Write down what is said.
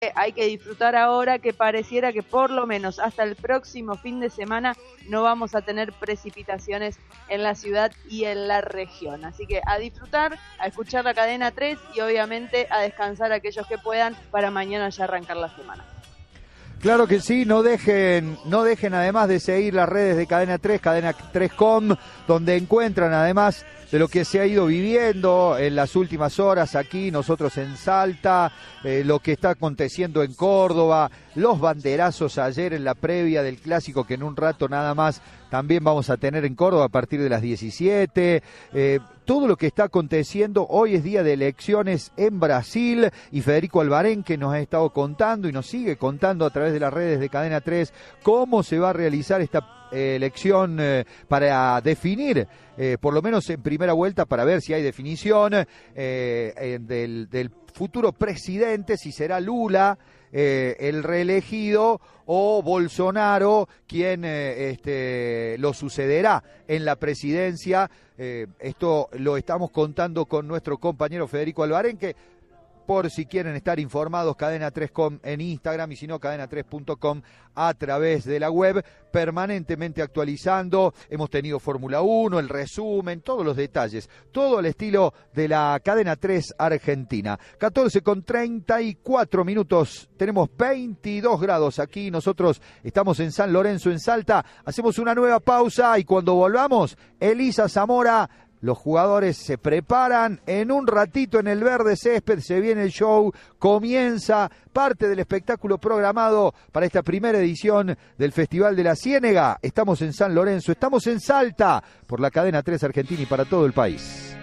hay que disfrutar ahora, que pareciera que por lo menos hasta el próximo fin de semana no vamos a tener precipitaciones en la ciudad y en la región. Así que a disfrutar, a escuchar la cadena 3 y obviamente a descansar aquellos que puedan para mañana ya arrancar la semana. Claro que sí, no dejen además de seguir las redes de Cadena 3, Cadena 3.com, donde encuentran además de lo que se ha ido viviendo en las últimas horas aquí, nosotros en Salta, lo que está aconteciendo en Córdoba, los banderazos ayer en la previa del clásico que en un rato nada más también vamos a tener en Córdoba a partir de las 17, todo lo que está aconteciendo. Hoy es día de elecciones en Brasil y Federico Albarén, que nos ha estado contando y nos sigue contando a través de las redes de Cadena 3 cómo se va a realizar esta elección para definir, por lo menos en primera vuelta, para ver si hay definición del futuro presidente, si será Lula el reelegido o Bolsonaro quien lo sucederá en la presidencia. Esto lo estamos contando con nuestro compañero Federico Albarén, que por si quieren estar informados, Cadena 3.com en Instagram y si no, cadena3.com a través de la web, permanentemente actualizando. Hemos tenido Fórmula 1, el resumen, todos los detalles, todo el estilo de la Cadena 3 Argentina. 14:34 minutos, tenemos 22 grados aquí, nosotros estamos en San Lorenzo, en Salta. Hacemos una nueva pausa y cuando volvamos, Elisa Zamora. Los jugadores se preparan, en un ratito en el verde césped se viene el show, comienza parte del espectáculo programado para esta primera edición del Festival de la Ciénega. Estamos en San Lorenzo, estamos en Salta, por la Cadena 3 Argentina y para todo el país.